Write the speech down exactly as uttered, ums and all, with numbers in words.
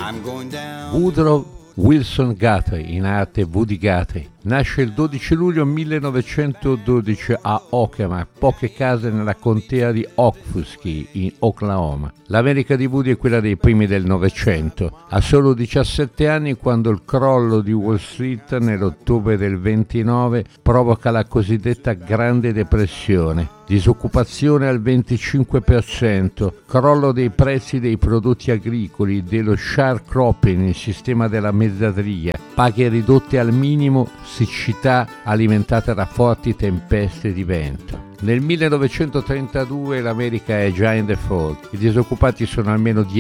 Woodrow Wilson Guthrie, in arte Woody Guthrie, nasce il dodici luglio millenovecentododici a Oklahoma, poche case nella contea di Okfuskee, in Oklahoma. L'America di Woody è quella dei primi del Novecento. Ha solo diciassette anni quando il crollo di Wall Street nell'ottobre del ventinove provoca la cosiddetta Grande Depressione. Disoccupazione al venticinque per cento, crollo dei prezzi dei prodotti agricoli, dello sharecropping, il sistema della mezzadria, paghe ridotte al minimo, siccità alimentata da forti tempeste di vento. Nel millenovecentotrentadue l'America è già in default, i disoccupati sono almeno